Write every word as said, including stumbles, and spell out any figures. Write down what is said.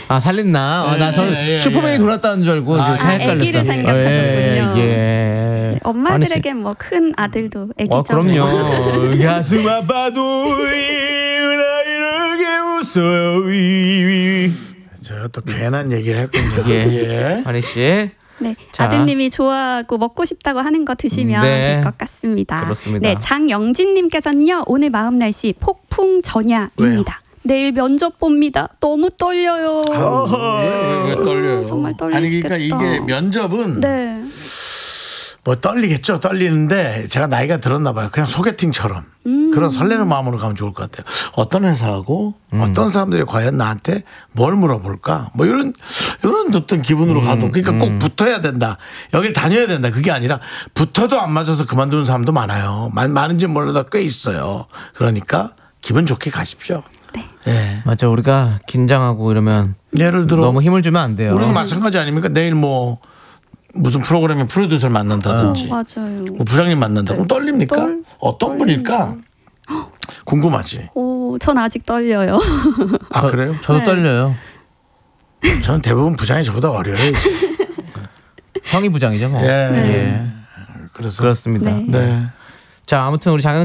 아 살린나? 아, 나 저는 예, 예, 슈퍼맨이 예. 돌았다는 줄 알고 아, 잘 헷갈렸어요. 아기를 예, 생각하셨군요. 예. 네, 엄마들에게 뭐 큰 아들도 애기죠. 아, 그럼요. 가슴 아파도 나 이렇게 웃어요. 제가 또 괜한 얘기를 했군요. 예. 예. 환희 씨. 네, 자. 아드님이 좋아하고 먹고 싶다고 하는 거 드시면 네. 될 것 같습니다. 그렇습니다. 네, 장영진님께서는요. 오늘 마음 날씨 폭풍 전야입니다. 내일 면접 봅니다. 너무 떨려요. 왜, 왜 떨려요? 정말 아니 떨리시겠다. 그러니까 이게 면접은 네. 뭐 떨리겠죠. 떨리는데 제가 나이가 들었나 봐요. 그냥 소개팅처럼 음. 그런 설레는 마음으로 가면 좋을 것 같아요. 어떤 회사하고 어떤 사람들이 과연 나한테 뭘 물어볼까? 뭐 이런 이런 어떤 기분으로 가도 그러니까 꼭 붙어야 된다. 여길 다녀야 된다. 그게 아니라 붙어도 안 맞아서 그만두는 사람도 많아요. 많, 많은지 몰라도 꽤 있어요. 그러니까 기분 좋게 가십시오. 네. 예. 맞죠. 우리가 긴장하고 이러면 예를 들어 너무 힘을 주면 안 돼요. 우리도 마찬가지 아닙니까? 내일 뭐 무슨 프로그램에 프로듀서를 만난다든지 어, 맞아요. 뭐 부장님 만난다. 그럼 떨립니까? 떨- 어떤 분일까? 궁금하지. 오, 전 아직 떨려요. 아 저, 그래요? 저도 네. 떨려요. 저는 대부분 부장이 저보다 어려요. 형이 부장이죠, 뭐. 예. 네. 예. 그래서 그렇습니다. 네. 네. 자, 아무튼 우리 장영